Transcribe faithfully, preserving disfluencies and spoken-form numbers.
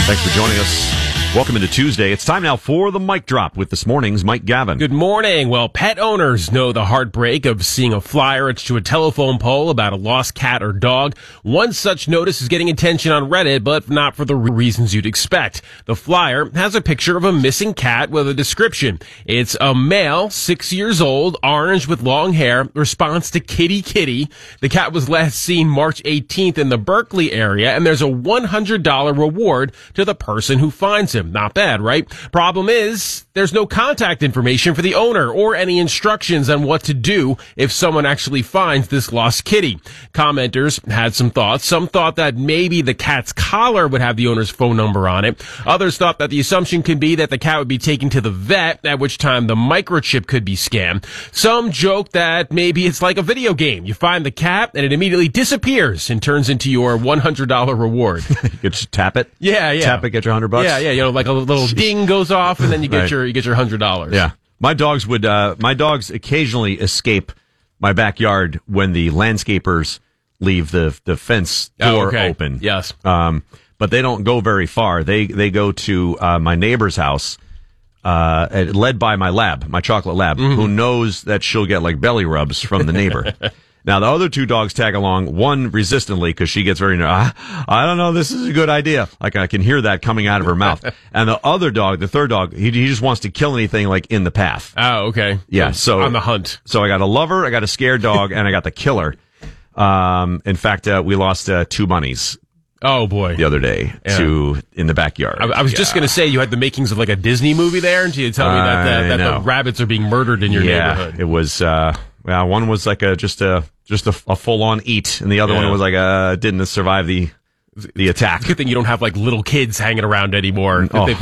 Thanks for joining us. Welcome into Tuesday. It's time now for the Mic Drop with this morning's Mike Gavin. Good morning. Well, pet owners know the heartbreak of seeing a flyer attached to a telephone pole about a lost cat or dog. One such notice is getting attention on Reddit, but not for the reasons you'd expect. The flyer has a picture of a missing cat with a description. It's a male, six years old, orange with long hair, responds to kitty kitty. The cat was last seen March eighteenth in the Berkeley area, and there's a one hundred dollars reward to the person who finds him. Not bad, right? Problem is, there's no contact information for the owner or any instructions on what to do if someone actually finds this lost kitty. Commenters had some thoughts. Some thought that maybe the cat's collar would have the owner's phone number on it. Others thought that the assumption could be that the cat would be taken to the vet, at which time the microchip could be scanned. Some joked that maybe it's like a video game. You find the cat and it immediately disappears and turns into your one hundred dollars reward. You just tap it? Yeah, yeah. Tap it, get your one hundred bucks? Yeah, yeah, you know, like a little ding goes off, and then you get right. your you get your hundred dollars. Yeah, my dogs would. Uh, my dogs occasionally escape my backyard when the landscapers leave the the fence door oh, okay. open. Yes, um, but they don't go very far. They they go to uh, my neighbor's house, uh, led by my lab, my chocolate lab, mm-hmm. who knows that she'll get like belly rubs from the neighbor. Now, the other two dogs tag along, one resistantly because she gets very, I, I don't know, this is a good idea. Like, I can hear that coming out of her mouth. And the other dog, the third dog, he, he just wants to kill anything, like, in the path. Oh, okay. Yeah, so. On the hunt. So I got a lover, I got a scared dog, and I got the killer. Um, in fact, uh, we lost uh, two bunnies. Oh, boy. The other day yeah. to in the backyard. I, I was yeah. just going to say you had the makings of like a Disney movie there until you tell me that, that, that the rabbits are being murdered in your yeah, neighborhood. It was, uh, well, one was like a, just a, just a, a full on eat, and the other yeah. one was like a, didn't survive the, the attack. Good thing you don't have like little kids hanging around anymore. Oh. They,